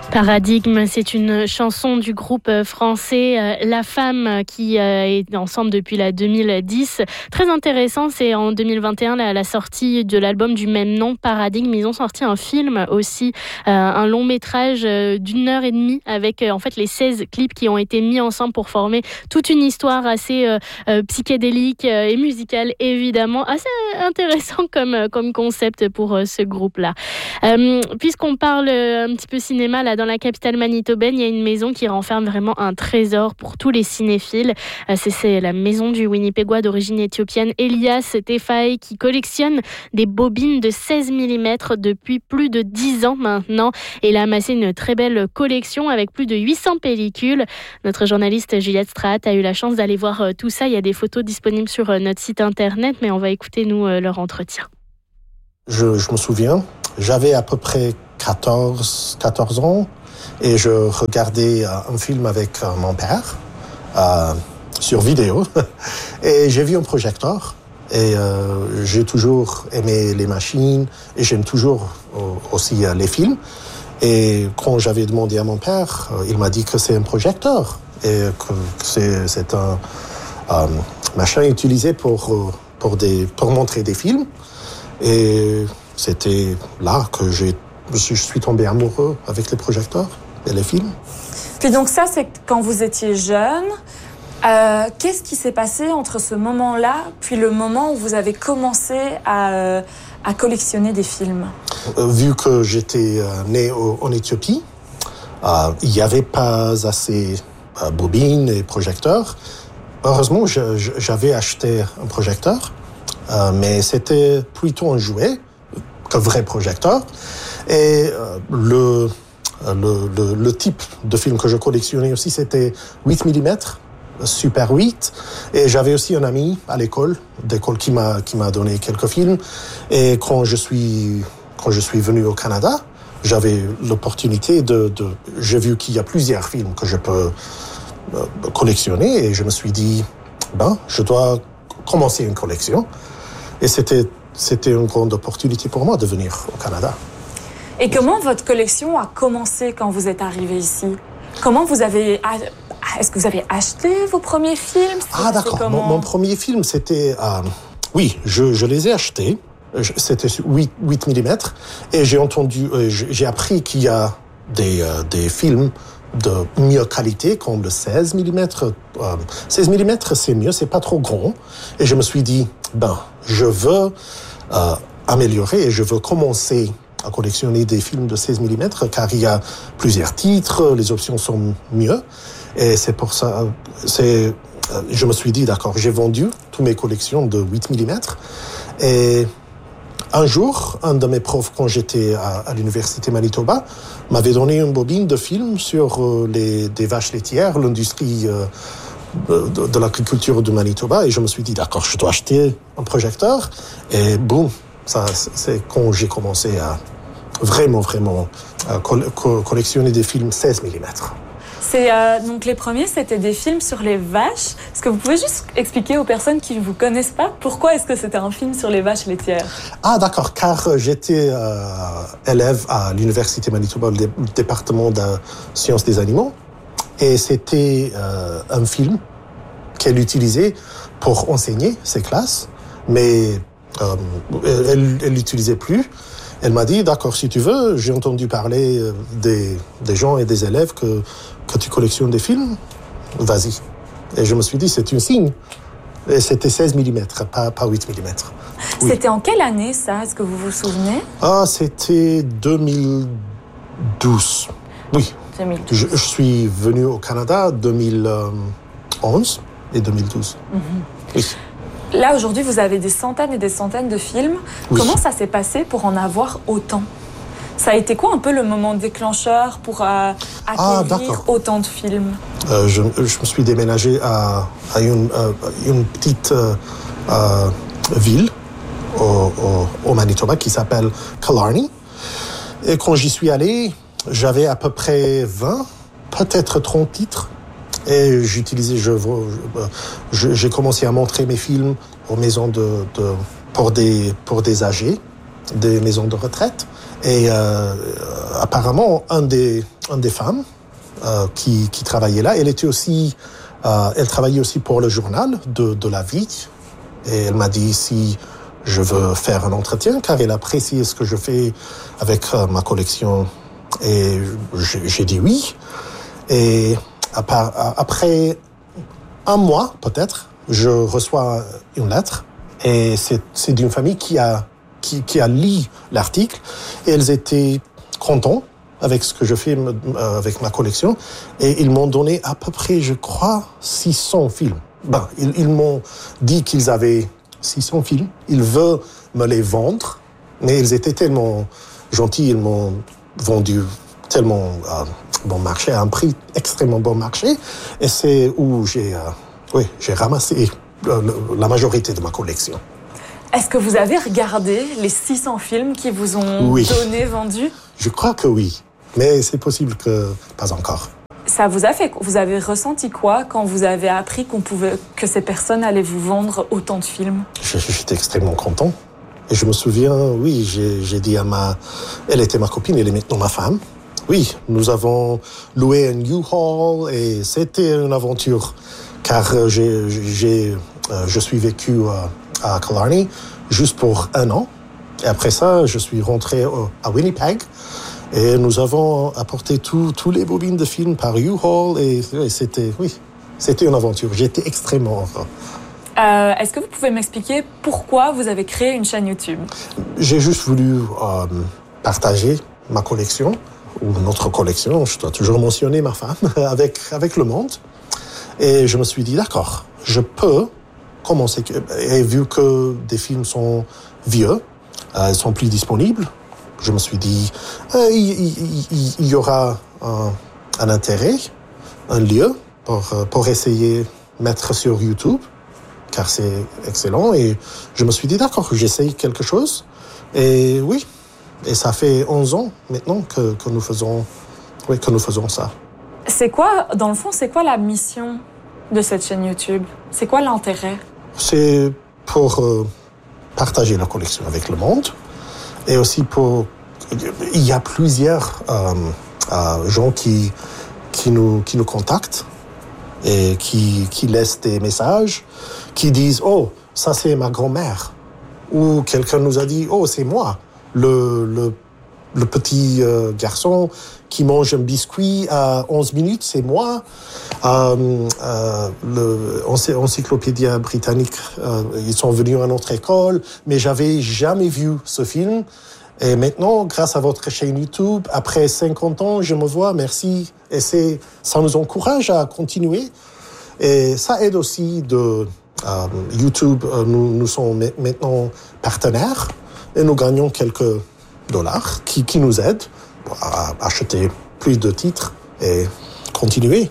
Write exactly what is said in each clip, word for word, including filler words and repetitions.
Paradigme, c'est une chanson du groupe français La Femme qui est ensemble depuis la deux mille dix. Très intéressant, c'est en deux mille vingt et un la, la sortie de l'album du même nom, Paradigme. Ils ont sorti un film aussi, euh, un long métrage d'une heure et demie avec euh, en fait les seize clips qui ont été mis ensemble pour former toute une histoire assez euh, euh, psychédélique euh, et musicale, évidemment. Assez intéressant comme, comme concept pour euh, ce groupe-là. Euh, puisqu'on parle un petit peu cinéma, là, dans la capitale manitobaine, il y a une maison qui renferme vraiment un trésor pour tous les cinéphiles. C'est, c'est la maison du Winnipégois d'origine éthiopienne Elias Tefai qui collectionne des bobines de seize millimètres depuis plus de dix ans maintenant. Et il a amassé une très belle collection avec plus de huit cents pellicules. Notre journaliste Juliette Straat a eu la chance d'aller voir tout ça. Il y a des photos disponibles sur notre site internet, mais on va écouter, nous, leur entretien. Je, je me souviens, j'avais à peu près quatorze, quatorze ans et je regardais un film avec mon père euh, sur vidéo et j'ai vu un projecteur et euh, j'ai toujours aimé les machines et j'aime toujours aussi euh, les films. Et quand j'avais demandé à mon père, euh, il m'a dit que c'est un projecteur et que c'est, c'est un euh, machin utilisé pour, pour, des, pour montrer des films. Et c'était là que j'ai, je suis tombé amoureux avec les projecteurs et les films. Puis donc ça, c'est quand vous étiez jeune. Euh, qu'est-ce qui s'est passé entre ce moment-là puis le moment où vous avez commencé à, à collectionner des films? euh, Vu que j'étais euh, né au, en Éthiopie, euh, il n'y avait pas assez euh, bobines et projecteurs. Heureusement, je, je, j'avais acheté un projecteur. Euh, mais c'était plutôt un jouet qu'un vrai projecteur. Et euh, le, le, le, le type de film que je collectionnais aussi, c'était huit millimètres, Super huit. Et j'avais aussi un ami à l'école, d'école qui m'a, qui m'a donné quelques films. Et quand je suis, quand je suis venu au Canada, j'avais l'opportunité de... de j'ai vu qu'il y a plusieurs films que je peux euh, collectionner. Et je me suis dit, ben, je dois commencer une collection. Et c'était, c'était une grande opportunité pour moi de venir au Canada. Et comment votre collection a commencé quand vous êtes arrivé ici? Comment vous avez... Est-ce que vous avez acheté vos premiers films? Ah d'accord, mon, mon premier film, c'était... Euh, oui, je, je les ai achetés. C'était huit millimètres. Et j'ai entendu... Euh, j'ai appris qu'il y a des, euh, des films de mieux qualité, comme le seize millimètres. Euh, seize millimètres, c'est mieux, c'est pas trop grand. Et je me suis dit, ben, je veux euh, améliorer et je veux commencer à collectionner des films de seize millimètres, car il y a plusieurs titres, les options sont mieux. Et c'est pour ça, c'est, je me suis dit, d'accord, j'ai vendu toutes mes collections de huit millimètres. Et un jour, un de mes profs, quand j'étais à, à l'université Manitoba, m'avait donné une bobine de film sur euh, les, des vaches laitières, l'industrie euh, de, de l'agriculture du Manitoba. Et je me suis dit, d'accord, je dois acheter un projecteur. Et boum, ça, c'est quand j'ai commencé à vraiment, vraiment à coll- co- collectionner des films seize millimètres. C'est, euh, donc les premiers, c'était des films sur les vaches. Est-ce que vous pouvez juste expliquer aux personnes qui ne vous connaissent pas pourquoi est-ce que c'était un film sur les vaches laitières? Ah d'accord, car j'étais euh, élève à l'université Manitoba, le, dé- le département de sciences des animaux, et c'était euh, un film qu'elle utilisait pour enseigner ses classes, mais euh, elle ne l'utilisait plus. Elle m'a dit, d'accord, si tu veux, j'ai entendu parler des, des gens et des élèves que, que tu collectionnes des films, vas-y. Et je me suis dit, c'est un signe. Et c'était seize millimètres, pas, pas huit millimètres. Oui. C'était en quelle année, ça? Est-ce que vous vous souvenez? Ah, c'était deux mille douze. Oui. deux mille douze. Je, je suis venu au Canada en deux mille onze et deux mille douze. Mm-hmm. Oui. Là, aujourd'hui, vous avez des centaines et des centaines de films. Oui. Comment ça s'est passé pour en avoir autant? Ça a été quoi un peu le moment déclencheur pour euh, acquérir ah, autant de films? euh, je, je me suis déménagé à, à une, euh, une petite euh, euh, ville au, au, au Manitoba qui s'appelle Killarney. Et quand j'y suis allé, j'avais à peu près vingt, peut-être trente titres. Et j'utilisais, je, je, j'ai commencé à montrer mes films aux maisons de, de pour des pour des âgés, des maisons de retraite. Et euh, apparemment, un des, un des femmes euh, qui, qui travaillait là, elle était aussi, euh, elle travaillait aussi pour le journal de, de la vie. Et elle m'a dit si je veux faire un entretien, car elle apprécie ce que je fais avec euh, ma collection. Et j'ai, j'ai dit oui. Et après un mois, peut-être, je reçois une lettre. Et c'est, c'est d'une famille qui a, qui, qui a lu l'article. Et elles étaient contents avec ce que je fais euh, avec ma collection. Et ils m'ont donné à peu près, je crois, six cents films. Ben, ils, ils m'ont dit qu'ils avaient six cents films. Ils veulent me les vendre. Mais ils étaient tellement gentils, ils m'ont vendu tellement euh, bon marché, à un prix extrêmement bon marché. Et c'est où j'ai, euh, oui, j'ai ramassé euh, la majorité de ma collection. Est-ce que vous avez regardé les six cents films qui vous ont oui. donné, vendus ? Je crois que oui, mais c'est possible que pas encore. Ça vous a fait, vous avez ressenti quoi quand vous avez appris qu'on pouvait, que ces personnes allaient vous vendre autant de films ? J'étais extrêmement content. Et je me souviens, oui, j'ai, j'ai dit à ma... Elle était ma copine, elle est maintenant ma femme. Oui, nous avons loué un U-Haul et c'était une aventure. Car j'ai, j'ai, je suis vécu à Killarney juste pour un an. Et après ça, je suis rentré à Winnipeg. Et nous avons apporté tous les bobines de films par U-Haul. Et, et c'était, oui, c'était une aventure. J'étais extrêmement heureux. Euh, est-ce que vous pouvez m'expliquer pourquoi vous avez créé une chaîne YouTube ? J'ai juste voulu euh, partager ma collection, ou notre collection, je dois toujours mentionner ma femme, avec, avec le monde. Et je me suis dit, d'accord, je peux commencer. Et vu que des films sont vieux, euh, ils sont plus disponibles, je me suis dit, euh, il, il, il, il y aura un, un intérêt, un lieu pour, pour essayer de mettre sur YouTube. Car c'est excellent. Et je me suis dit, d'accord, j'essaye quelque chose. Et oui, et ça fait onze ans maintenant que, que, nous, faisons, oui, que nous faisons ça. C'est quoi, dans le fond, c'est quoi la mission de cette chaîne YouTube ? C'est quoi l'intérêt ? C'est pour euh, partager la collection avec le monde. Et aussi pour... Il y a plusieurs euh, euh, gens qui, qui, nous, qui nous contactent et qui, qui laissent des messages, qui disent « Oh, ça c'est ma grand-mère ». Ou quelqu'un nous a dit « Oh, c'est moi, le, le, le petit euh, garçon qui mange un biscuit à onze minutes, c'est moi. Euh, euh, le Encyclopédie britannique, euh, ils sont venus à notre école, mais j'avais jamais vu ce film. Et maintenant, grâce à votre chaîne YouTube, après cinquante ans, je me vois, merci. Et c'est, ça nous encourage à continuer. Et ça aide aussi de euh, YouTube. Euh, nous, nous sommes maintenant partenaires et nous gagnons quelques dollars qui, qui nous aident à acheter plus de titres et continuer.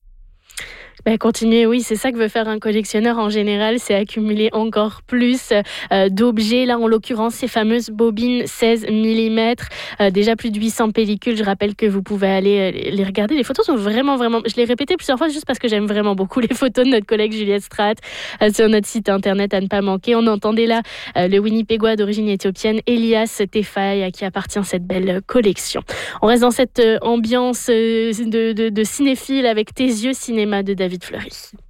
Ben, continuer, oui, c'est ça que veut faire un collectionneur en général, c'est accumuler encore plus euh, d'objets. Là, en l'occurrence, ces fameuses bobines seize millimètres, euh, déjà plus de huit cents pellicules. Je rappelle que vous pouvez aller euh, les regarder. Les photos sont vraiment, vraiment... Je l'ai répété plusieurs fois juste parce que j'aime vraiment beaucoup les photos de notre collègue Juliette Strat euh, sur notre site internet à ne pas manquer. On entendait là euh, le Winnipégois d'origine éthiopienne, Elias Tefai, à qui appartient cette belle collection. On reste dans cette euh, ambiance euh, de, de, de cinéphile avec Tes yeux cinéma de David Fleury.